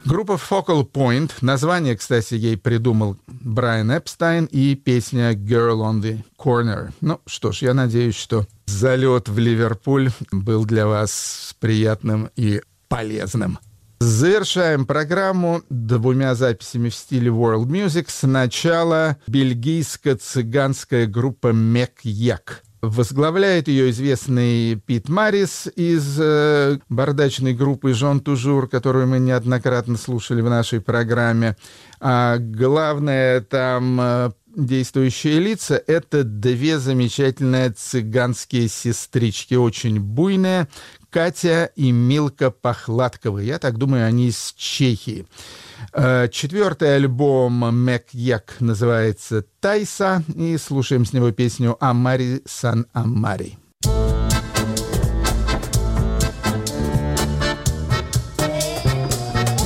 Группа Focal Point. Название, кстати, ей придумал Брайан Эпстайн, и песня «Girl on the Corner». Ну что ж, я надеюсь, что залет в Ливерпуль был для вас приятным и полезным. Завершаем программу двумя записями в стиле World Music. Сначала бельгийско-цыганская группа Мек-Як. Возглавляет ее известный Пит Марис из бардачной группы Жон Тужур, которую мы неоднократно слушали в нашей программе. А главное там действующие лица — это две замечательные цыганские сестрички, очень буйные, Катя и Милка Похладковы. Я так думаю, они из Чехии. Четвертый альбом Мек-Як называется «Тайса», и слушаем с него песню «Амари Сан Амари».